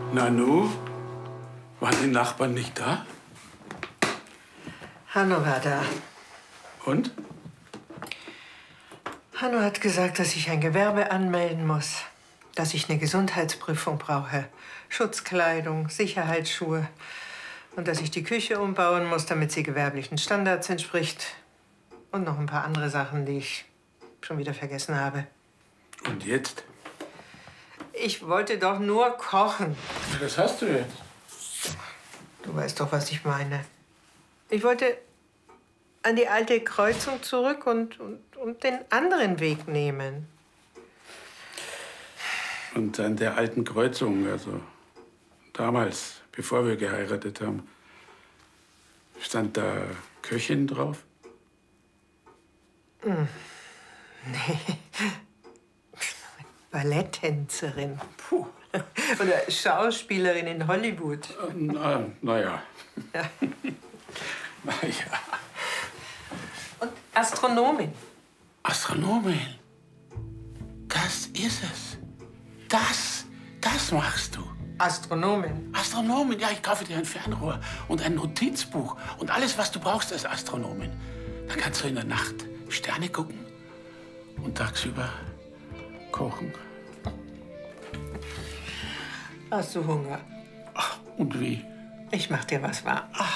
Nanu, waren die Nachbarn nicht da? Hanno war da. Und? Hanno hat gesagt, dass ich ein Gewerbe anmelden muss, dass ich eine Gesundheitsprüfung brauche, Schutzkleidung, Sicherheitsschuhe und dass ich die Küche umbauen muss, damit sie gewerblichen Standards entspricht und noch ein paar andere Sachen, die ich schon wieder vergessen habe. Und jetzt? Ich wollte doch nur kochen. Das hast du jetzt. Du weißt doch, was ich meine. Ich wollte an die alte Kreuzung zurück und den anderen Weg nehmen. Und an der alten Kreuzung, also damals, bevor wir geheiratet haben, stand da Köchin drauf? Nee. Balletttänzerin. Puh. Oder Schauspielerin in Hollywood. Naja. Ja. Naja. Und Astronomin. Astronomin? Das ist es. Das machst du. Astronomin. Astronomin, ja, ich kaufe dir ein Fernrohr und ein Notizbuch und alles, was du brauchst als Astronomin. Dann kannst du in der Nacht Sterne gucken und tagsüber kochen. Hast du Hunger? Ach, und wie? Ich mach dir was warm. Ach.